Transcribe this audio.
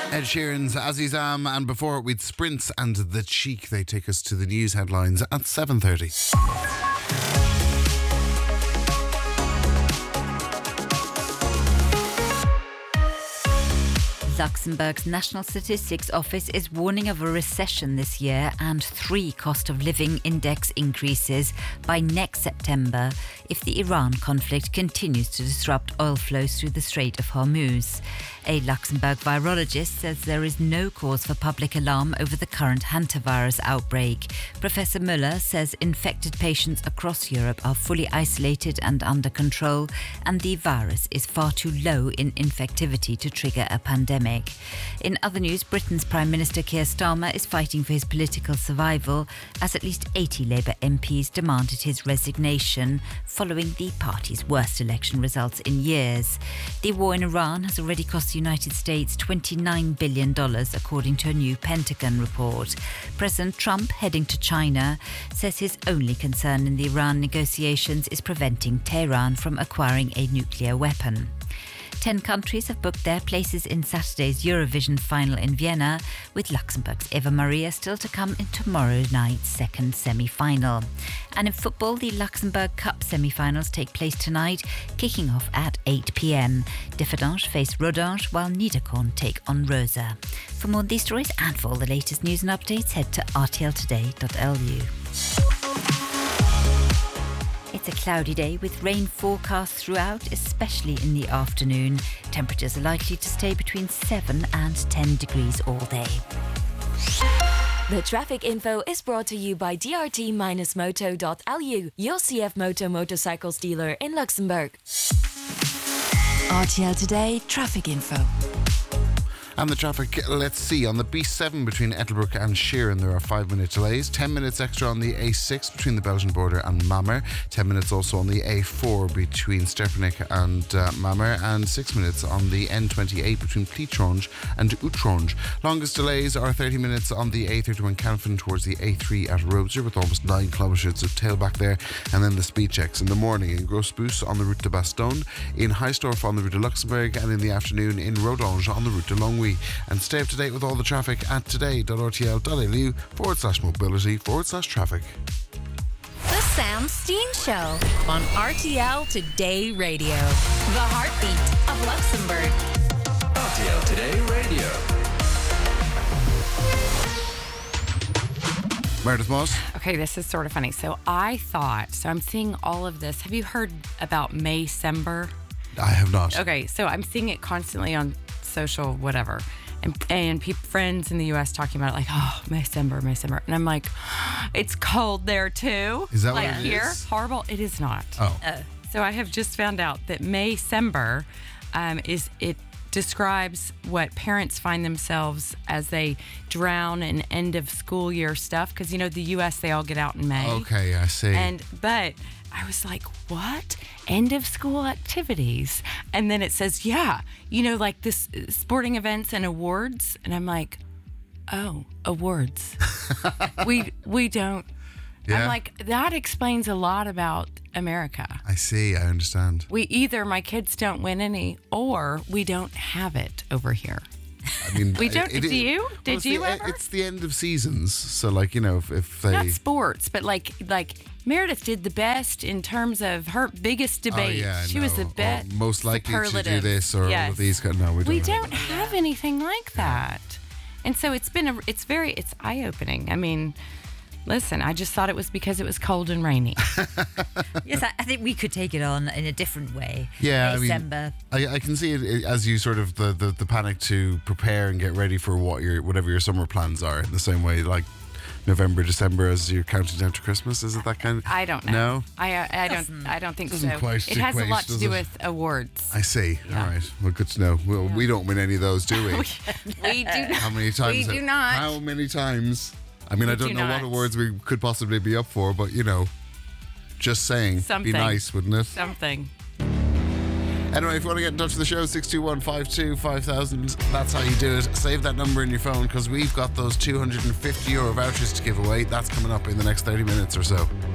Ed Sheeran's Azizam, and before it we'd Sprints and The Cheek. They take us to the news headlines at 7:30. Luxembourg's National Statistics Office is warning of a recession this year and 3 cost of living index increases by next September if the Iran conflict continues to disrupt oil flows through the Strait of Hormuz. A Luxembourg virologist says there is no cause for public alarm over the current hantavirus outbreak. Professor Müller says infected patients across Europe are fully isolated and under control, and the virus is far too low in infectivity to trigger a pandemic. In other news, Britain's Prime Minister Keir Starmer is fighting for his political survival as at least 80 Labour MPs demanded his resignation following the party's worst election results in years. The war in Iran has already cost the United States $29 billion, according to a new Pentagon report. President Trump, heading to China, says his only concern in the Iran negotiations is preventing Tehran from acquiring a nuclear weapon. 10 countries have booked their places in Saturday's Eurovision final in Vienna, with Luxembourg's Eva Maria still to come in tomorrow night's second semi-final. And in football, the Luxembourg Cup semi-finals take place tonight, kicking off at 8 p.m. Differdange face Rodange, while Niederkorn take on Rosa. For more on these stories and for all the latest news and updates, head to rtltoday.lu. It's a cloudy day with rain forecast throughout, especially in the afternoon. Temperatures are likely to stay between 7 and 10 degrees all day. The traffic info is brought to you by drt-moto.lu, your CF Moto motorcycles dealer in Luxembourg. RTL Today traffic info. And the traffic, let's see, on the B7 between Ettelbruck and Sheeran there are 5-minute delays, 10 minutes extra on the A6 between the Belgian border and Mammer, 10 minutes also on the A4 between Stepanich and Mammer, and 6 minutes on the N28 between Plietronge and Outronge. Longest delays are 30 minutes on the A31 Canfin towards the A3 at Robser, with almost 9 kilometres of tailback there, and then the speed checks in the morning in Grossbus on the route to Bastogne, in Heisdorf on the route to Luxembourg, and in the afternoon in Rodange on the route to Longwy. And stay up to date with all the traffic at today.rtl.lu/mobility/traffic. The Sam Steen Show on RTL Today Radio. The heartbeat of Luxembourg. RTL Today Radio. Meredith Moss. Okay, this is sort of funny. So I'm seeing all of this. Have you heard about Maycember? I have not. Okay, so I'm seeing it constantly on social whatever. And friends in the U.S. talking about it like, oh, Maycember. And I'm like, it's cold there too. Is that like what it here? is? Horrible. It is not. Oh. So I have just found out that Maycember it describes what parents find themselves as they drown in end of school year stuff. Because, the U.S., they all get out in May. Okay, I see. But I was like, what? End of school activities? And then it says, like this sporting events and awards. And I'm like, oh, awards. we don't. Yeah. I'm like, that explains a lot about America. I see, I understand. My kids don't win any, or we don't have it over here. I mean, we don't. Do you? Did you ever? It's the end of seasons, so if they... Not sports, but like Meredith did the best in terms of her biggest debate. Oh, yeah, she was the best. Most likely to do this or all of these. No, we don't have anything like that. And so it's eye-opening. I mean, listen, I just thought it was because it was cold and rainy. Yes, I think we could take it on in a different way. Yeah, December. I can see it as you sort of the panic to prepare and get ready for whatever your summer plans are, in the same way like November, December as you're counting down to Christmas. Is it that kind of? I don't know. No? I don't think so. Quite it has a lot to do it? with awards. I see. Yeah. All right. Well, good to know. We don't win any of those, do we? We do not. How many times? We do not. How many times? I mean, I don't know what awards we could possibly be up for, but just saying, something. Be nice, wouldn't it? Something. Anyway, if you want to get in touch with the show, 621-52-5000, that's how you do it. Save that number in your phone because we've got those €250 vouchers to give away. That's coming up in the next 30 minutes or so.